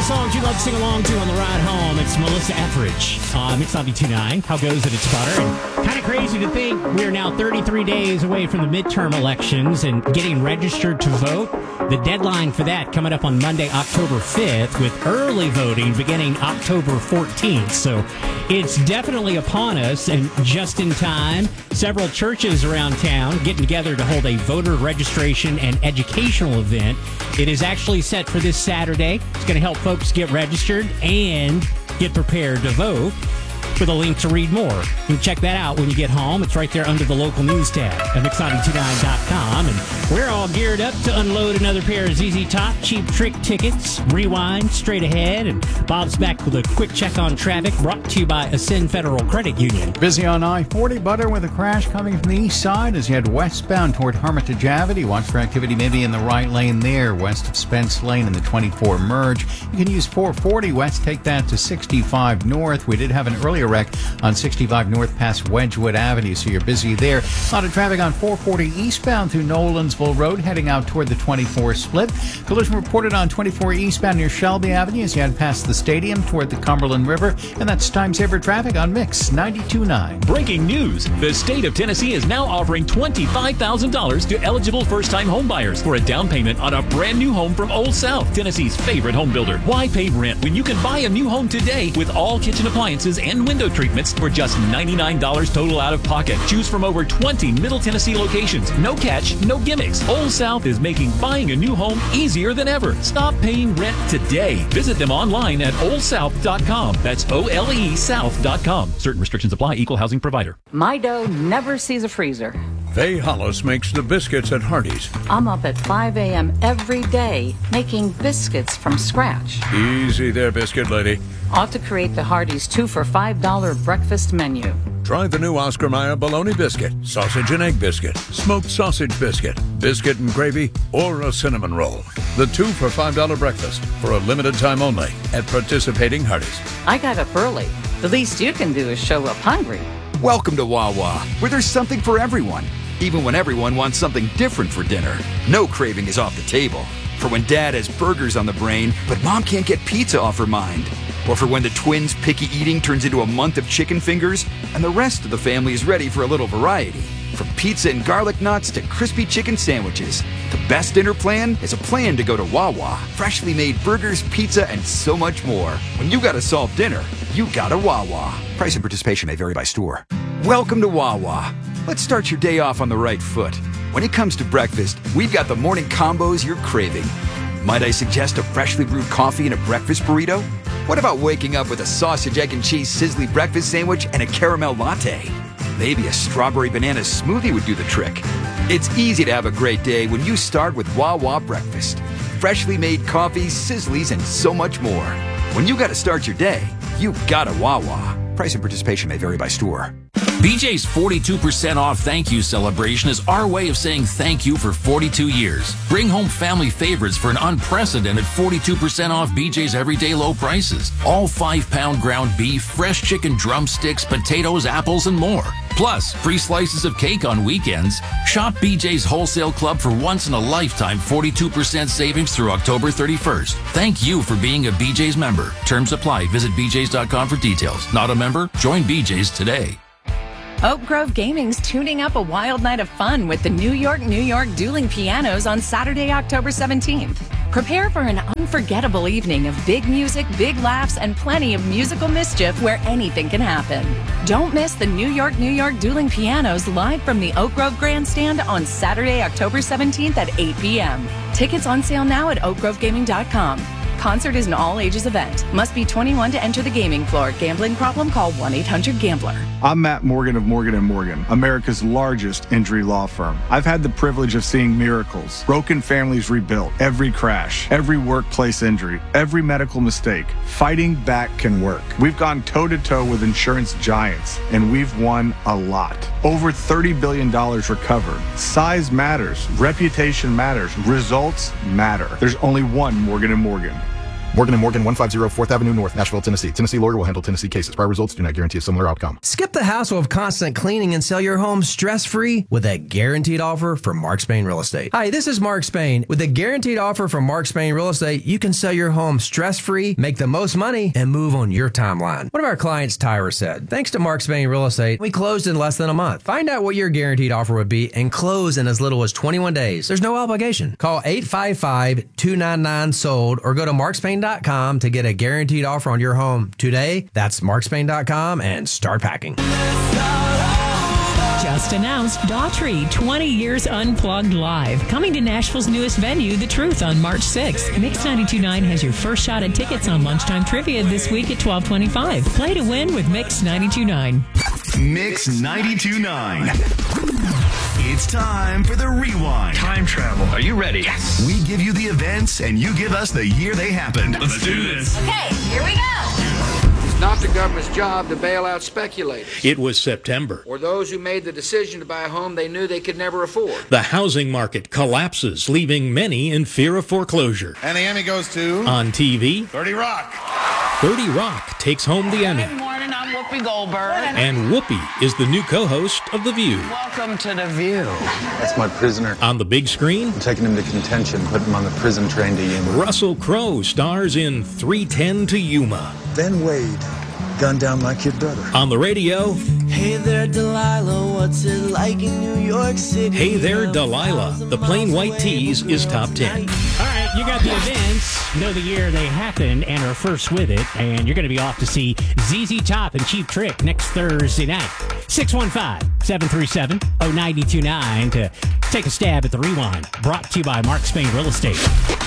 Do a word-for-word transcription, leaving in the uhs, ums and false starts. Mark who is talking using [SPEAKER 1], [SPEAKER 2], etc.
[SPEAKER 1] songs you love to sing along to on the ride home. It's Melissa Etheridge on Mix ninety-two point nine. How goes it? It's Butter. And kind of crazy to think we're now thirty-three days away from the midterm elections and getting registered to vote. The deadline for that coming up on Monday, October fifth, with early voting beginning October fourteenth. So it's definitely upon us and just in time. Several churches around town getting together to hold a voter registration and educational event. It is actually set for this Saturday. It's going to help folks get registered and get prepared to vote. With a link to read more. You can check that out when you get home. It's right there under the local news tab at mix nine two nine dot com. And we're all geared up to unload another pair of Z Z Top Cheap Trick tickets. Rewind straight ahead. And Bob's back with a quick check on traffic brought to you by Ascend Federal Credit Union.
[SPEAKER 2] Busy on I forty, Butter, with a crash coming from the east side as you head westbound toward Hermitage Avenue. Watch for activity maybe in the right lane there, west of Spence Lane in the twenty-four merge. You can use four forty west, take that to sixty-five north. We did have an earlier wreck on sixty-five north past Wedgwood Avenue, so you're busy there. A lot of traffic on four forty eastbound through Nolensville Road, heading out toward the twenty-four split. Collision reported on twenty-four eastbound near Shelby Avenue as you head past the stadium toward the Cumberland River, and that's time saver traffic on Mix ninety-two point nine.
[SPEAKER 3] Breaking news. The state of Tennessee is now offering twenty-five thousand dollars to eligible first-time homebuyers for a down payment on a brand new home from Old South, Tennessee's favorite home builder. Why pay rent when you can buy a new home today with all kitchen appliances and window treatments for just ninety-nine dollars total out of pocket? Choose from over twenty Middle Tennessee locations. No catch, no gimmicks. Old South is making buying a new home easier than ever. Stop paying rent today. Visit them online at old south dot com. That's O L E South dot com. Certain restrictions apply. Equal housing provider.
[SPEAKER 4] My dough never sees a freezer.
[SPEAKER 5] Faye Hollis makes the biscuits at Hardee's.
[SPEAKER 4] I'm up at five a.m. every day making biscuits from scratch.
[SPEAKER 5] Easy there, biscuit lady.
[SPEAKER 4] Ought to create the Hardee's two for five dollar breakfast menu.
[SPEAKER 5] Try the new Oscar Mayer bologna biscuit, sausage and egg biscuit, smoked sausage biscuit, biscuit and gravy, or a cinnamon roll. The two for five dollar breakfast for a limited time only at participating Hardee's.
[SPEAKER 4] I got up early. The least you can do is show up hungry.
[SPEAKER 6] Welcome to Wawa, where there's something for everyone, even when everyone wants something different for dinner. No craving is off the table. For when Dad has burgers on the brain, but Mom can't get pizza off her mind. Or for when the twins' picky eating turns into a month of chicken fingers, and the rest of the family is ready for a little variety. From pizza and garlic knots to crispy chicken sandwiches, the best dinner plan is a plan to go to Wawa. Freshly made burgers, pizza, and so much more. When you gotta solve dinner, you gotta Wawa. Price and participation may vary by store. Welcome to Wawa. Let's start your day off on the right foot. When it comes to breakfast, we've got the morning combos you're craving. Might I suggest a freshly brewed coffee and a breakfast burrito? What about waking up with a sausage, egg, and cheese sizzly breakfast sandwich and a caramel latte? Maybe a strawberry banana smoothie would do the trick. It's easy to have a great day when you start with Wawa breakfast. Freshly made coffees, sizzlies, and so much more. When you gotta start your day, you gotta Wawa. Price and participation may vary by store.
[SPEAKER 7] B J's forty-two percent off thank you celebration is our way of saying thank you for forty-two years. Bring home family favorites for an unprecedented forty-two percent off B J's everyday low prices. All five pound ground beef, fresh chicken drumsticks, potatoes, apples, and more. Plus, free slices of cake on weekends. Shop B J's Wholesale Club for once in a lifetime forty-two percent savings through October thirty-first. Thank you for being a B J's member. Terms apply. Visit b j's dot com for details. Not a member? Join B J's today.
[SPEAKER 8] Oak Grove Gaming's tuning up a wild night of fun with the New York, New York Dueling Pianos on Saturday, October seventeenth. Prepare for an unforgettable evening of big music, big laughs, and plenty of musical mischief where anything can happen. Don't miss the New York, New York Dueling Pianos live from the Oak Grove Grandstand on Saturday, October seventeenth at eight p.m. Tickets on sale now at oak grove gaming dot com. Concert is an all-ages event. Must be twenty-one to enter the gaming floor. Gambling problem? Call one eight hundred gambler.
[SPEAKER 9] I'm Matt Morgan of Morgan and Morgan, America's largest injury law firm. I've had the privilege of seeing miracles, broken families rebuilt, every crash, every workplace injury, every medical mistake. Fighting back can work. We've gone toe-to-toe with insurance giants, and we've won a lot. Over thirty billion dollars recovered. Size matters. Reputation matters. Results matter. There's only one Morgan and Morgan.
[SPEAKER 10] Morgan and Morgan, one fifty fourth Avenue North, Nashville, Tennessee. Tennessee lawyer will handle Tennessee cases. Prior results do not guarantee a similar outcome.
[SPEAKER 11] Skip the hassle of constant cleaning and sell your home stress-free with a guaranteed offer from Mark Spain Real Estate. Hi, this is Mark Spain. With a guaranteed offer from Mark Spain Real Estate, you can sell your home stress-free, make the most money, and move on your timeline. One of our clients, Tyra, said, thanks to Mark Spain Real Estate, we closed in less than a month. Find out what your guaranteed offer would be and close in as little as twenty-one days. There's no obligation. Call eight five five, two nine nine, sold or go to mark spain dot com to get a guaranteed offer on your home today. That's mark spain dot com and start packing.
[SPEAKER 12] Just announced Daughtry twenty years Unplugged Live. Coming to Nashville's newest venue, The Truth, on March sixth. Mix ninety-two point nine has your first shot at tickets on Lunchtime Trivia this week at twelve twenty-five. Play to win with Mix ninety-two point nine.
[SPEAKER 13] Mix ninety-two point nine. It's time for the Rewind. Time travel. Are you ready? Yes. We give you the events and you give us the year they happened. Let's do this.
[SPEAKER 14] Okay, here we go. It's not the government's job to bail out speculators.
[SPEAKER 15] It was September.
[SPEAKER 14] Or those who made the decision to buy a home they knew they could never afford.
[SPEAKER 15] The housing market collapses, leaving many in fear of foreclosure.
[SPEAKER 16] And the Emmy goes to...
[SPEAKER 15] On T V,
[SPEAKER 16] thirty Rock.
[SPEAKER 15] thirty Rock takes home the Emmy.
[SPEAKER 17] Good morning, I'm Whoopi Goldberg.
[SPEAKER 15] And Whoopi is the new co-host of The View.
[SPEAKER 17] Welcome to The View.
[SPEAKER 18] That's my prisoner.
[SPEAKER 15] On the big screen,
[SPEAKER 18] I'm taking him to contention, putting him on the prison train to Yuma.
[SPEAKER 15] Russell Crowe stars in three ten to Yuma.
[SPEAKER 18] Ben Wade, gunned down like your brother.
[SPEAKER 15] On the radio,
[SPEAKER 19] Hey there, Delilah, what's it like in New York City?
[SPEAKER 15] Hey There, Delilah, the Plain White Tees is top ten.
[SPEAKER 1] All right, you got the events, know the year they happened, and are first with it, and you're going to be off to see Z Z Top and Cheap Trick next Thursday night. six one five, seven three seven, oh nine two nine to take a stab at the Rewind, brought to you by Mark Spain Real Estate.